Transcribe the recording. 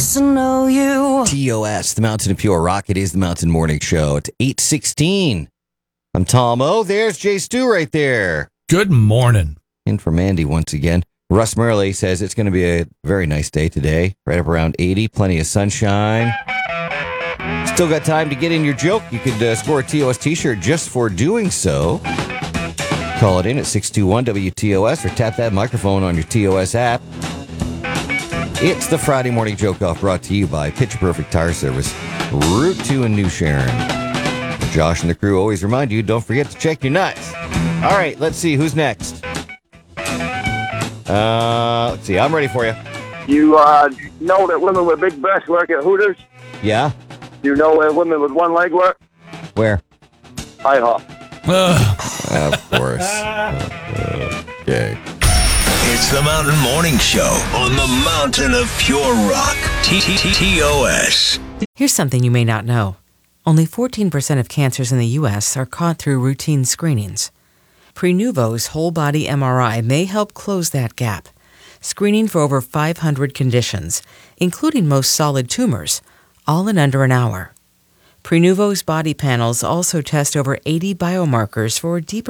nice to know you. TOS, the Mountain of Pure Rock. It is the Mountain Morning Show. It's 8:16. I'm Tom O. There's Jay Stu right there. Good morning. In from Andy once again. Russ Murley says it's going to be a very nice day today. Right up around 80. Plenty of sunshine. Still got time to get in your joke. You could score a TOS t-shirt just for doing so. Call it in at 621-WTOS or tap that microphone on your TOS app. It's the Friday Morning Joke Off, brought to you by Pitch Perfect Tire Service, Route 2 in New Sharon. Josh and the crew always remind you, don't forget to check your nuts. All right, let's see, who's next? Let's see, I'm ready for you. You know that women with big breasts work at Hooters? Yeah? You know where women with one leg work? Where? IHOP. Of course. Okay. It's the Mountain Morning Show on the Mountain of Pure Rock. TOS. Here's something you may not know. Only 14% of cancers in the U.S. are caught through routine screenings. Prenuvo's whole-body MRI may help close that gap, screening for over 500 conditions, including most solid tumors, all in under an hour. Prenuvo's body panels also test over 80 biomarkers for deeper